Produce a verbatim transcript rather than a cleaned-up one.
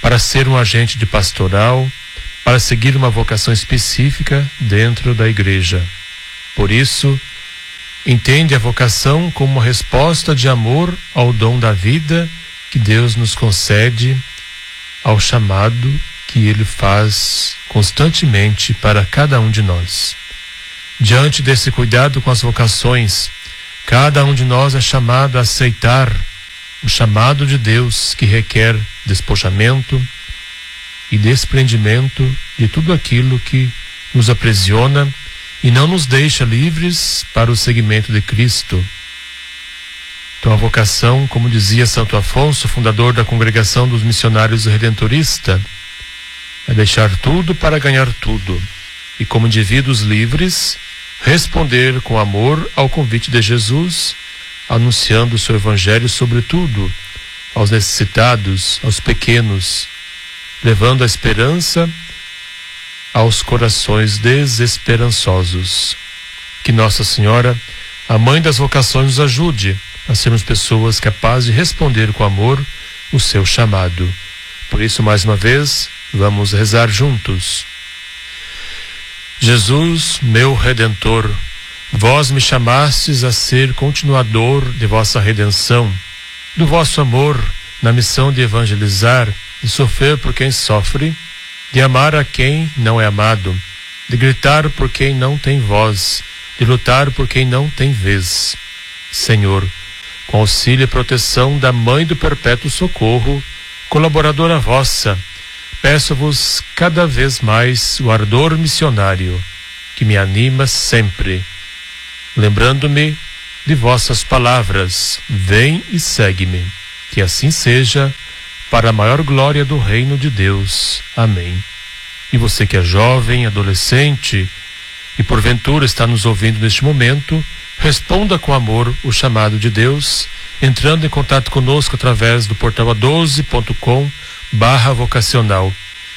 para ser um agente de pastoral, para seguir uma vocação específica dentro da igreja. Por isso, entende a vocação como uma resposta de amor ao dom da vida que Deus nos concede, ao chamado que Ele faz constantemente para cada um de nós. Diante desse cuidado com as vocações, cada um de nós é chamado a aceitar o chamado de Deus, que requer despojamento e desprendimento de tudo aquilo que nos aprisiona e não nos deixa livres para o seguimento de Cristo. Então a vocação, como dizia Santo Afonso, fundador da Congregação dos Missionários Redentorista, é deixar tudo para ganhar tudo e, como indivíduos livres, responder com amor ao convite de Jesus, anunciando o seu evangelho sobretudo aos necessitados, aos pequenos, levando a esperança aos corações desesperançosos. Que Nossa Senhora, a Mãe das Vocações, nos ajude a sermos pessoas capazes de responder com amor o seu chamado. Por isso, mais uma vez, vamos rezar juntos. Jesus, meu Redentor, vós me chamastes a ser continuador de vossa redenção, do vosso amor na missão de evangelizar, de sofrer por quem sofre, de amar a quem não é amado, de gritar por quem não tem voz, de lutar por quem não tem vez. Senhor, com auxílio e proteção da Mãe do Perpétuo Socorro, colaboradora vossa, peço-vos cada vez mais o ardor missionário que me anima sempre, lembrando-me de vossas palavras: vem e segue-me. Que assim seja, para a maior glória do reino de Deus. Amém. E você que é jovem, adolescente e porventura está nos ouvindo neste momento, responda com amor o chamado de Deus, entrando em contato conosco através do portal a doze ponto com barra vocacional.